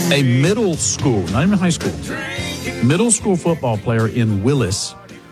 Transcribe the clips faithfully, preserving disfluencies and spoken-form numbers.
A middle school, not even high school, middle school football player in Willis.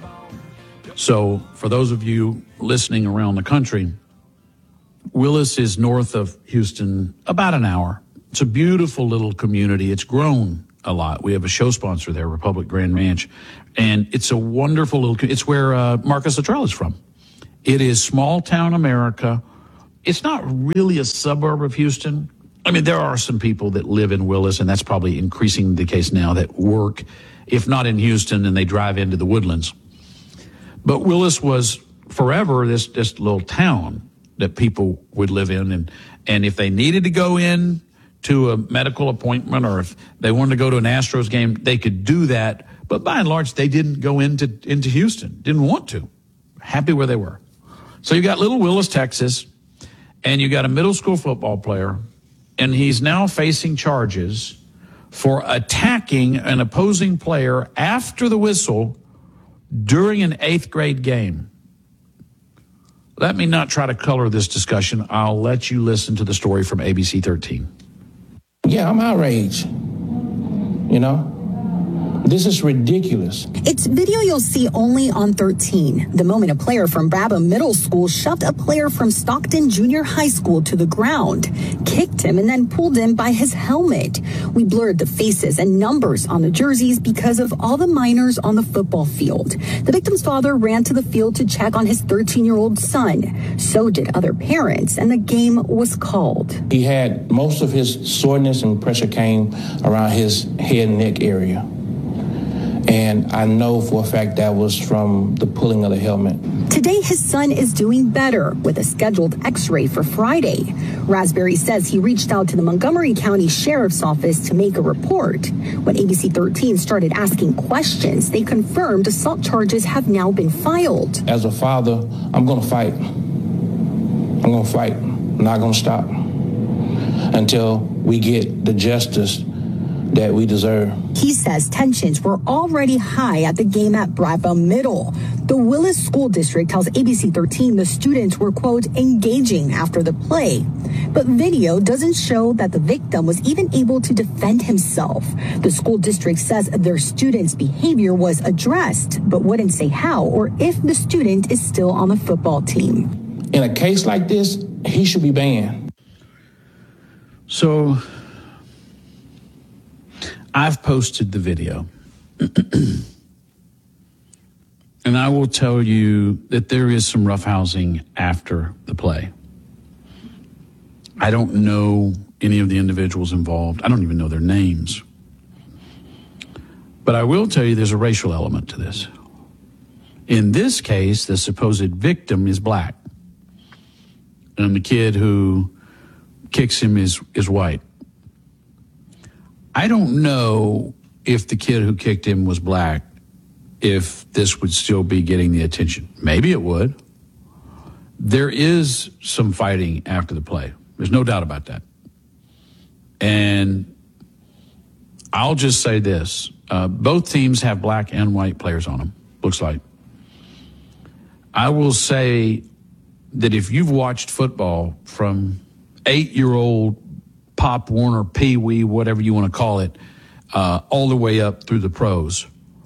So for those of you listening around the country, Willis is north of Houston, about an hour. It's a beautiful little community. It's grown a lot. We have a show sponsor there, Republic Grand Ranch, and it's a wonderful little, it's where uh, Marcus Luttrell is from. It is small town America. It's not really a suburb of Houston. I mean, there are some people that live in Willis, and that's probably increasing the case now, that work, if not in Houston, and they drive into the Woodlands. But Willis was forever this, this little town that people would live in. And, and if they needed to go in to a medical appointment, or if they wanted to go to an Astros game, they could do that. But by and large, they didn't go into, into Houston, didn't want to. Happy where they were. So you got little Willis, Texas, and you got a middle school football player, and he's now facing charges for attacking an opposing player after the whistle during an eighth grade game. Let me not try to color this discussion. I'll let you listen to the story from A B C thirteen. Yeah, I'm outraged. You know? This is ridiculous. It's video you'll see only on thirteen. The moment a player from Brabham Middle School shoved a player from Stockton Junior High School to the ground, kicked him, and then pulled him by his helmet. We blurred the faces and numbers on the jerseys because of all the minors on the football field. The victim's father ran to the field to check on his thirteen-year-old son. So did other parents, and the game was called. He had most of his soreness and pressure came around his head and neck area. And I know for a fact that was from the pulling of the helmet. Today, his son is doing better with a scheduled x-ray for Friday. Raspberry says he reached out to the Montgomery County Sheriff's Office to make a report. When A B C thirteen started asking questions, they confirmed assault charges have now been filed. As a father, I'm going to fight. I'm going to fight. I'm not going to stop until we get the justice that we deserve. He says tensions were already high at the game at Brabham Middle. The Willis School District tells A B C thirteen the students were, quote, engaging after the play. But video doesn't show that the victim was even able to defend himself. The school district says their student's behavior was addressed, but wouldn't say how or if the student is still on the football team. In a case like this, he should be banned. So I've posted the video, and I will tell you that there is some roughhousing after the play. I don't know any of the individuals involved. I don't even know their names. But I will tell you there's a racial element to this. In this case, the supposed victim is black, and the kid who kicks him is, is white. I don't know if the kid who kicked him was black, if this would still be getting the attention. Maybe it would. There is some fighting after the play. There's no doubt about that. And I'll just say this. Uh, both teams have black and white players on them, looks like. I will say that if you've watched football from eight-year-old Pop Warner, Pee Wee, whatever you want to call it, uh, all the way up through the pros.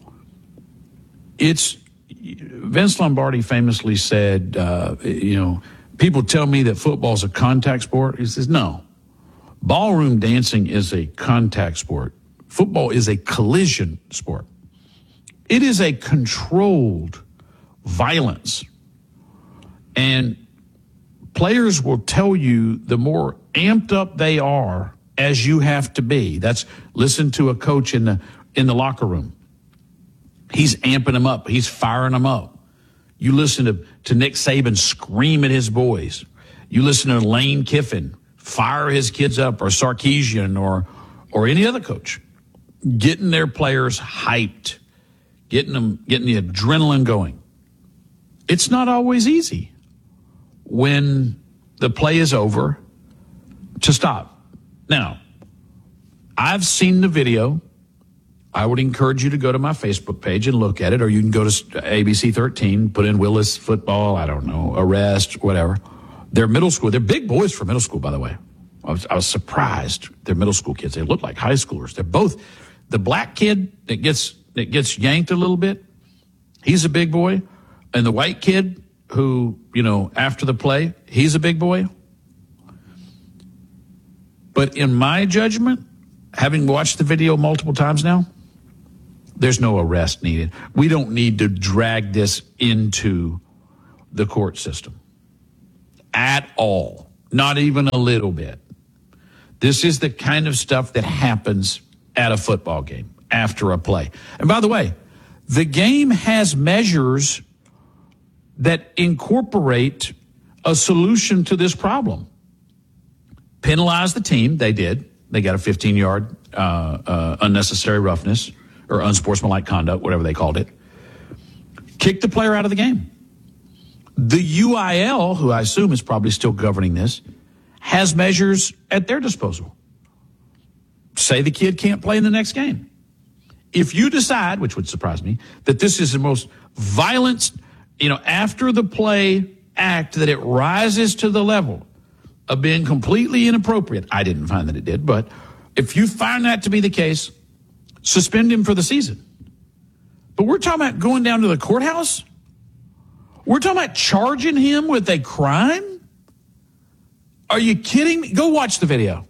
It's Vince Lombardi famously said, uh, you know, people tell me that football's a contact sport. He says, no, ballroom dancing is a contact sport. Football is a collision sport. It is a controlled violence. And players will tell you the more amped up they are as you have to be. That's listen to a coach in the in the locker room. He's amping them up. He's firing them up. You listen to, to Nick Saban scream at his boys. You listen to Lane Kiffin fire his kids up, or Sarkisian, or or any other coach, getting their players hyped, getting them getting the adrenaline going. It's not always easy when the play is over to stop. Now, I've seen the video. I would encourage you to go to my Facebook page and look at it, or you can go to A B C thirteen, put in Willis football, I don't know, arrest, whatever. They're middle school. They're big boys for middle school, by the way. I was, I was surprised. They're middle school kids. They look like high schoolers. They're both, the black kid that gets, that gets yanked a little bit, he's a big boy. And the white kid who, you know, after the play, he's a big boy. But in my judgment, having watched the video multiple times now, there's no arrest needed. We don't need to drag this into the court system at all. Not even a little bit. This is the kind of stuff that happens at a football game after a play. And by the way, the game has measures that incorporate a solution to this problem. Penalize the team. They did. They got a fifteen-yard uh, uh, unnecessary roughness or unsportsmanlike conduct, whatever they called it. Kick the player out of the game. The U I L, who I assume is probably still governing this, has measures at their disposal. Say the kid can't play in the next game. If you decide, which would surprise me, that this is the most violent, you know, after the play act, that it rises to the level of being completely inappropriate. I didn't find that it did, but if you find that to be the case, suspend him for the season. But we're talking about going down to the courthouse? We're talking about charging him with a crime? Are you kidding me? Go watch the video.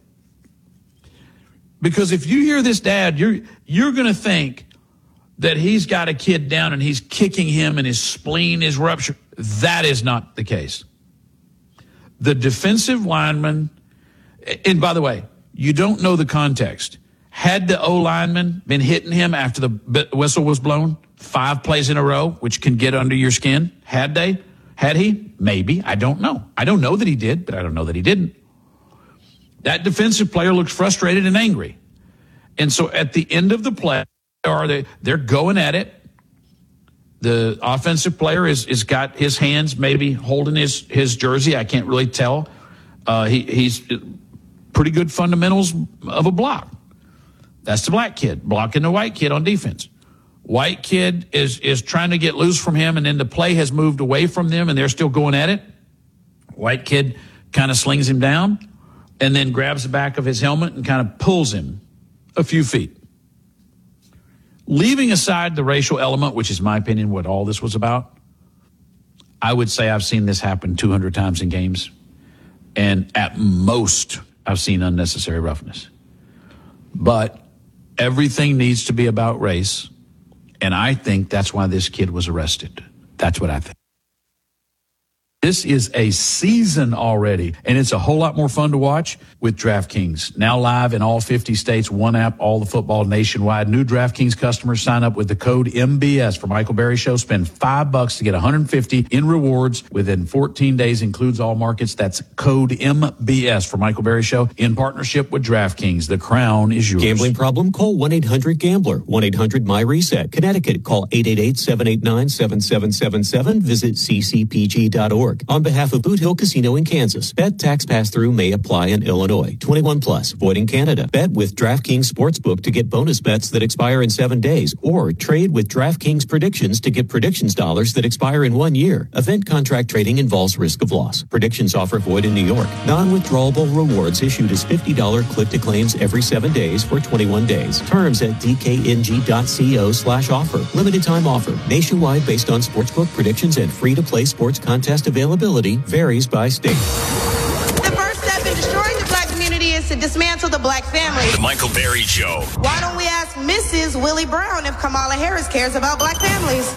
Because if you hear this dad, you're you're going to think that he's got a kid down and he's kicking him and his spleen is ruptured. That is not the case. The defensive lineman, and by the way, you don't know the context. Had the O-lineman been hitting him after the whistle was blown five plays in a row, which can get under your skin? Had they? Had he? Maybe. I don't know. I don't know that he did, but I don't know that he didn't. That defensive player looks frustrated and angry. And so at the end of the play, are they, they're going at it. The offensive player is, is got his hands maybe holding his, his jersey. I can't really tell. Uh, he, he's pretty good fundamentals of a block. That's the black kid blocking the white kid on defense. White kid is, is trying to get loose from him, and then the play has moved away from them, and they're still going at it. White kid kind of slings him down and then grabs the back of his helmet and kind of pulls him a few feet. Leaving aside the racial element, which is my opinion what all this was about, I would say I've seen this happen two hundred times in games. And at most, I've seen unnecessary roughness. But everything needs to be about race. And I think that's why this kid was arrested. That's what I think. This is a season already, and it's a whole lot more fun to watch with DraftKings. Now live in all fifty states, one app, all the football nationwide. New DraftKings customers sign up with the code M B S for Michael Berry Show. Spend five bucks to get one hundred fifty in rewards within fourteen days. Includes all markets. That's code M B S for Michael Berry Show in partnership with DraftKings. The crown is yours. Gambling problem? Call one eight hundred gambler. one eight hundred my reset. Connecticut. Call eight eight eight, seven eight nine, seven seven seven seven. Visit c c p g dot org. On behalf of Boot Hill Casino in Kansas, bet tax pass-through may apply in Illinois. twenty-one plus, void in Canada. Bet with DraftKings Sportsbook to get bonus bets that expire in seven days, or trade with DraftKings Predictions to get predictions dollars that expire in one year. Event contract trading involves risk of loss. Predictions offer void in New York. Non-withdrawable rewards issued as fifty dollars click-to-claims every seven days for twenty-one days. Terms at d k n g dot co slash offer. Limited time offer. Nationwide based on sportsbook predictions and free-to-play sports contest availability varies by state. The first step in destroying the black community is to dismantle the black family. The Michael Berry Show. Why don't we ask Missus Willie Brown if Kamala Harris cares about black families?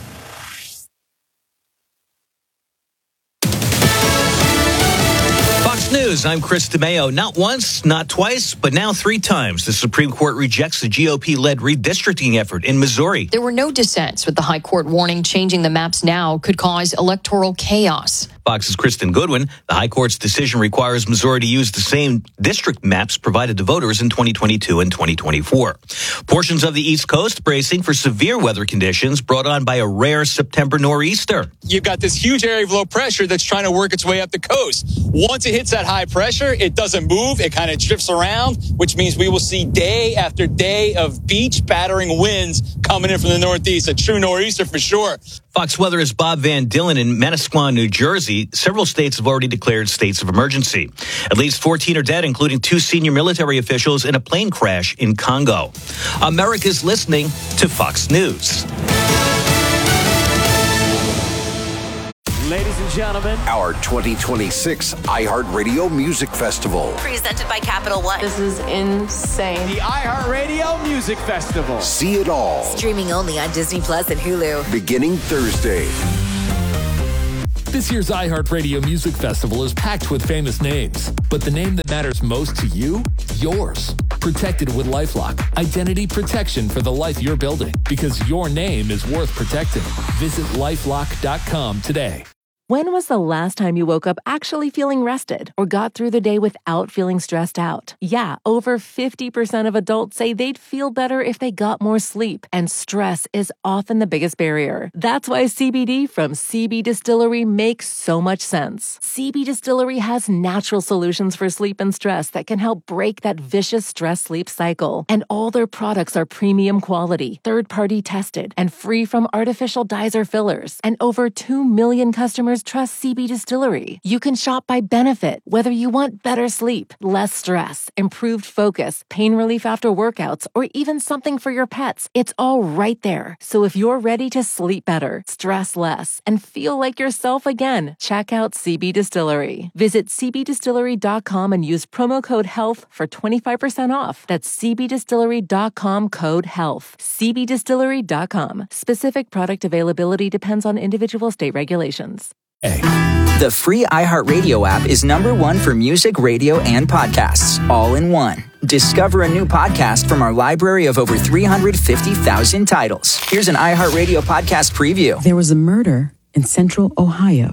Fox News, I'm Chris DeMeo. Not once, not twice, but now three times, the Supreme Court rejects the G O P-led redistricting effort in Missouri. There were no dissents, with the high court warning changing the maps now could cause electoral chaos. Fox's Kristen Goodwin. The high court's decision requires Missouri to use the same district maps provided to voters in twenty twenty-two and twenty twenty-four. Portions of the East Coast bracing for severe weather conditions brought on by a rare September nor'easter. You've got this huge area of low pressure that's trying to work its way up the coast. Once it hits that high high pressure, it doesn't move. It kind of drifts around, which means we will see day after day of beach battering winds coming in from the northeast. A true nor'easter for sure. Fox Weather's Bob Van Dillen in Manasquan, New Jersey. Several states have already declared states of emergency. At least fourteen are dead, including two senior military officials in a plane crash in Congo. America's listening to Fox News. Ladies and gentlemen, our twenty twenty-six iHeartRadio Music Festival. Presented by Capital One. This is insane. The iHeartRadio Music Festival. See it all. Streaming only on Disney Plus and Hulu. Beginning Thursday. This year's iHeartRadio Music Festival is packed with famous names. But the name that matters most to you? Yours. Protected with LifeLock. Identity protection for the life you're building. Because your name is worth protecting. Visit lifelock dot com today. When was the last time you woke up actually feeling rested or got through the day without feeling stressed out? Yeah, over fifty percent of adults say they'd feel better if they got more sleep, and stress is often the biggest barrier. That's why C B D from C B Distillery makes so much sense. C B Distillery has natural solutions for sleep and stress that can help break that vicious stress-sleep cycle. And all their products are premium quality, third-party tested, and free from artificial dyes or fillers. And over two million customers trust C B Distillery. You can shop by benefit, whether you want better sleep, less stress, improved focus, pain relief after workouts, or even something for your pets. It's all right there. So if you're ready to sleep better, stress less, and feel like yourself again, check out C B Distillery. Visit c b distillery dot com and use promo code HEALTH for twenty-five percent off. That's c b distillery dot com code HEALTH. c b distillery dot com. Specific product availability depends on individual state regulations. The free iHeartRadio app is number one for music, radio, and podcasts, all in one. Discover a new podcast from our library of over three hundred fifty thousand titles. Here's an iHeartRadio podcast preview. There was a murder in central Ohio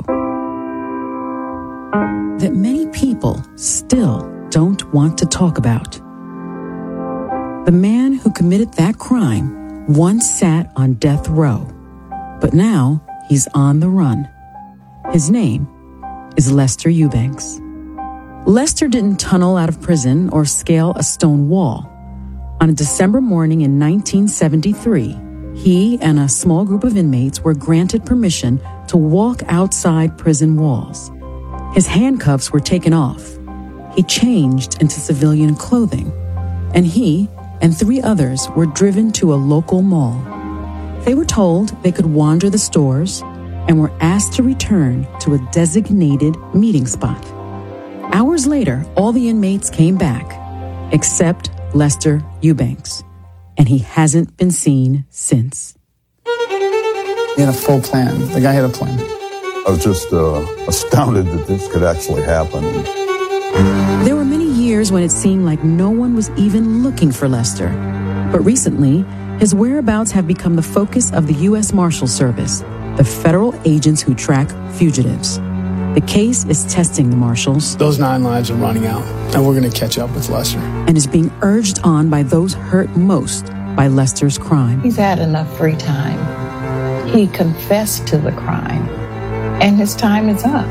that many people still don't want to talk about. The man who committed that crime once sat on death row, but now he's on the run. His name is Lester Eubanks. Lester didn't tunnel out of prison or scale a stone wall. On a December morning in nineteen seventy-three, he and a small group of inmates were granted permission to walk outside prison walls. His handcuffs were taken off. He changed into civilian clothing, and he and three others were driven to a local mall. They were told they could wander the stores and were asked to return to a designated meeting spot. Hours later, all the inmates came back, except Lester Eubanks, and he hasn't been seen since. He had a full plan. The guy had a plan. I was just uh, astounded that this could actually happen. There were many years when it seemed like no one was even looking for Lester. But recently, his whereabouts have become the focus of the U S Marshal Service, the federal agents who track fugitives. The case is testing the marshals. Those nine lives are running out, and we're going to catch up with Lester. And is being urged on by those hurt most by Lester's crime. He's had enough free time. He confessed to the crime, and his time is up.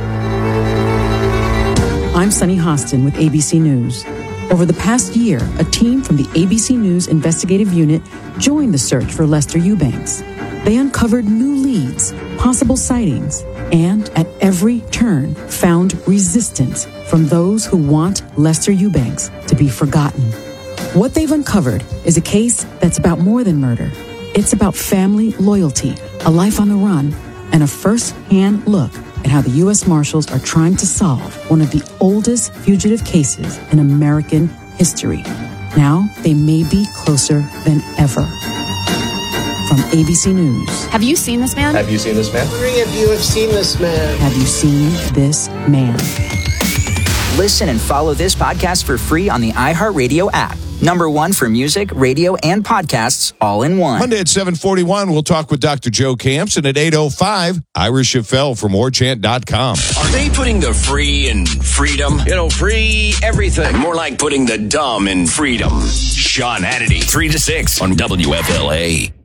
I'm Sunny Hostin with A B C News. Over the past year, a team from the A B C News investigative unit joined the search for Lester Eubanks. They uncovered new leads, possible sightings, and at every turn found resistance from those who want Lester Eubanks to be forgotten. What they've uncovered is a case that's about more than murder. It's about family loyalty, a life on the run, and a first-hand look at how the U S Marshals are trying to solve one of the oldest fugitive cases in American history. Now they may be closer than ever. From A B C News. Have you seen this man? Have you seen this man? Three of you have seen this man. Have you seen this man? Listen and follow this podcast for free on the iHeartRadio app. Number one for music, radio, and podcasts, all in one. Monday at seven forty-one, we'll talk with Doctor Joe Camps, and at eight oh five, Ira Schaffel from war chant dot com. Are they putting the free in freedom? You know, free everything. More like putting the dumb in freedom. Sean Hannity, three to six on W F L A.